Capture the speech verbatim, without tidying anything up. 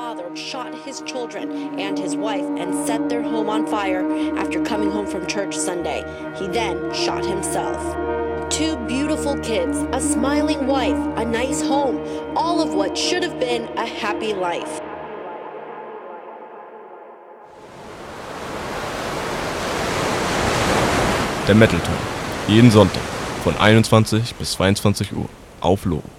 father shot his children and his wife and set their home on fire after coming home from church Sunday. He then shot himself. Two beautiful kids, a smiling wife, a nice home, all of what should have been a happy life. Der Metal Talk. Jeden Sonntag von einundzwanzig bis zweiundzwanzig Uhr auf Logo.